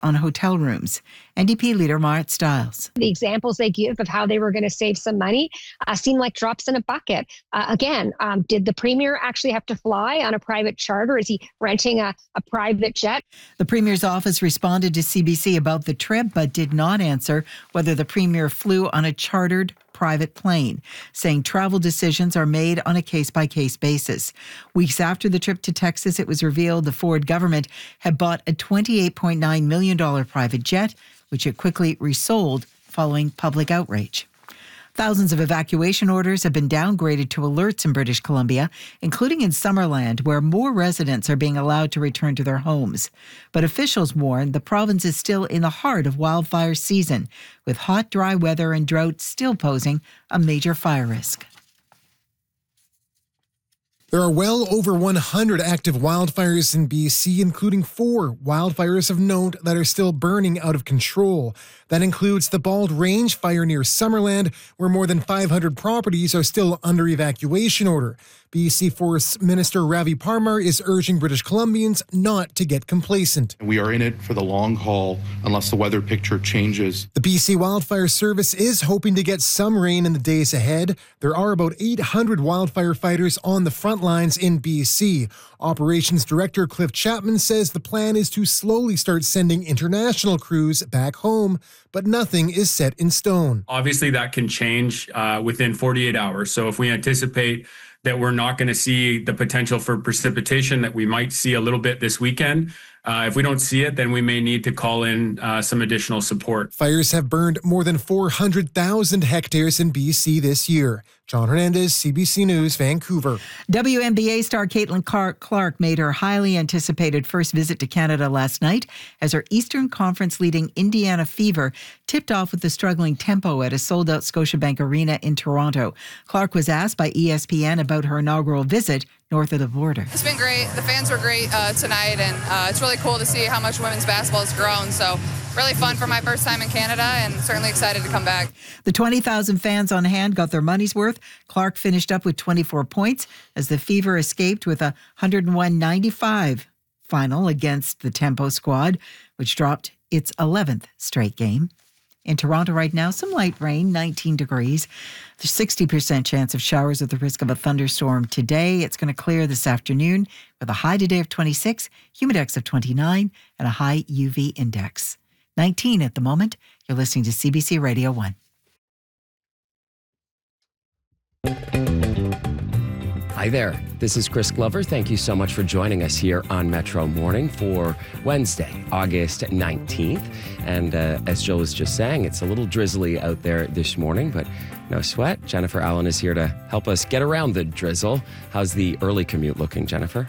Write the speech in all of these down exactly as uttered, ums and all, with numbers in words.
on hotel rooms. N D P leader Marit Stiles. The examples they give of how they were going to save some money uh, seem like drops in a bucket. Uh, again, um, did the Premier actually have to fly on a private charter? Is he renting a, a private jet? The Premier's office responded to C B C about the trip, but did not answer whether the Premier flew on a chartered private plane, saying travel decisions are made on a case-by-case basis. Weeks after the trip to Texas, it was revealed the Ford government had bought a twenty-eight point nine million dollars private jet, which it quickly resold following public outrage. Thousands of evacuation orders have been downgraded to alerts in British Columbia, including in Summerland, where more residents are being allowed to return to their homes. But officials warn the province is still in the heart of wildfire season, with hot, dry weather and drought still posing a major fire risk. There are well over one hundred active wildfires in B C, including four wildfires of note that are still burning out of control. That includes the Bald Range fire near Summerland, where more than five hundred properties are still under evacuation order. B C Forest Minister Ravi Parmar is urging British Columbians not to get complacent. We are in it for the long haul unless the weather picture changes. The B C Wildfire Service is hoping to get some rain in the days ahead. There are about eight hundred wildfire fighters on the front lines in B C. Operations Director Cliff Chapman says the plan is to slowly start sending international crews back home, but nothing is set in stone. Obviously, that can change uh, within forty-eight hours. So if we anticipate that we're not going to see the potential for precipitation that we might see a little bit this weekend, Uh, if we don't see it, then we may need to call in uh, some additional support. Fires have burned more than four hundred thousand hectares in B C this year. John Hernandez, C B C News, Vancouver. W N B A star Caitlin Clark made her highly anticipated first visit to Canada last night as her Eastern Conference leading Indiana Fever tipped off with the struggling Tempo at a sold-out Scotiabank Arena in Toronto. Clark was asked by E S P N about her inaugural visit north of the border. It's been great. The fans were great uh, tonight, and uh, it's really cool to see how much women's basketball has grown. So really fun for my first time in Canada, and certainly excited to come back. The twenty thousand fans on hand got their money's worth. Clark finished up with twenty-four points as the Fever escaped with a one oh one ninety-five final against the Tempo squad, which dropped its eleventh straight game. In Toronto right now, some light rain, nineteen degrees. There's sixty percent chance of showers at the risk of a thunderstorm today. It's going to clear this afternoon with a high today of twenty-six, humidex of twenty-nine, and a high U V index. nineteen at the moment. You're listening to C B C Radio one. Hi there, this is Chris Glover. Thank you so much for joining us here on Metro Morning for Wednesday, August nineteenth. And uh, as Jill was just saying, it's a little drizzly out there this morning, but no sweat. Jennifer Allen is here to help us get around the drizzle. How's the early commute looking, Jennifer?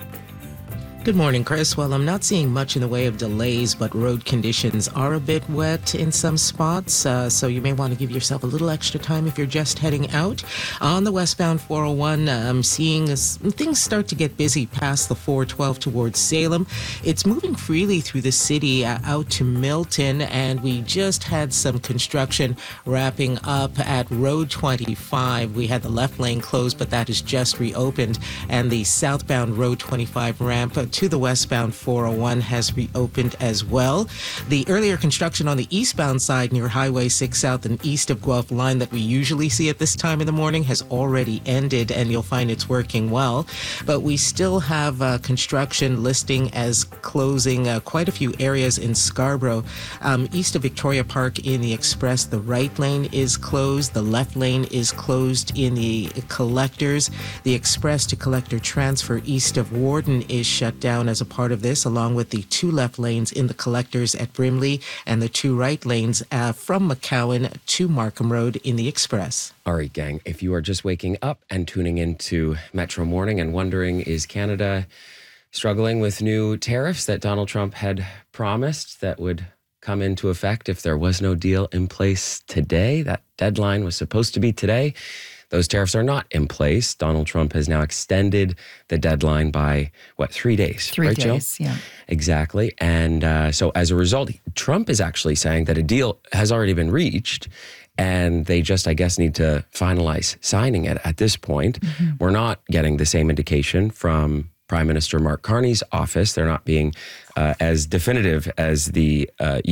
Good morning, Chris. Well, I'm not seeing much in the way of delays, but road conditions are a bit wet in some spots, uh, so you may want to give yourself a little extra time if you're just heading out. On the westbound four oh one, I'm seeing as things start to get busy past the four twelve towards Salem. It's moving freely through the city uh, out to Milton, and we just had some construction wrapping up at Road twenty-five. We had the left lane closed, but that is just reopened, and the southbound Road twenty-five ramp to the westbound four oh one has reopened as well. The earlier construction on the eastbound side near Highway six South and east of Guelph line that we usually see at this time in the morning has already ended, and you'll find it's working well. But we still have uh, construction listing as closing uh, quite a few areas in Scarborough. Um, east of Victoria Park in the Express, the right lane is closed. The left lane is closed in the Collectors. The Express to Collector transfer east of Warden is shut down as a part of this, along with the two left lanes in the Collectors at Brimley and the two right lanes uh, from McCowan to Markham Road in the Express. All right, gang, if you are just waking up and tuning into Metro Morning and wondering, is Canada struggling with new tariffs that Donald Trump had promised that would come into effect if there was no deal in place today? That deadline was supposed to be today. Those tariffs are not in place. Donald Trump has now extended the deadline by, what, three days? Three right, days, Jill? yeah. Exactly. And uh, so as a result, Trump is actually saying that a deal has already been reached, and they just, I guess, need to finalize signing it at this point. Mm-hmm. We're not getting the same indication from Prime Minister Mark Carney's office. They're not being uh, as definitive as the uh,